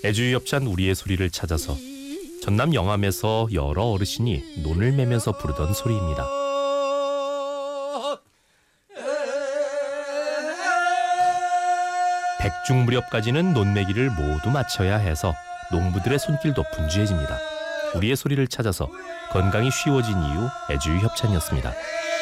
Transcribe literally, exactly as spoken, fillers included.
애주협찬 우리의 소리를 찾아서 전남 영암에서 여러 어르신이 논을 매면서 부르던 소리입니다. 백중 무렵까지는 논매기를 모두 마쳐야 해서 농부들의 손길도 분주해집니다. 우리의 소리를 찾아서 건강이 쉬워진 이유 애주협찬이었습니다.